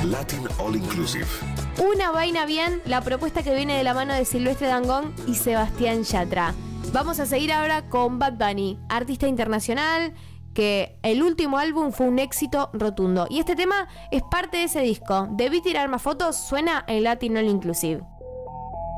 Latin All Inclusive. Una vaina bien, la propuesta que viene de la mano de Silvestre Dangond y Sebastián Yatra. Vamos a seguir ahora con Bad Bunny, artista internacional, que el último álbum fue un éxito rotundo. Y este tema es parte de ese disco. Debí tirar más fotos, suena en Latin All Inclusive.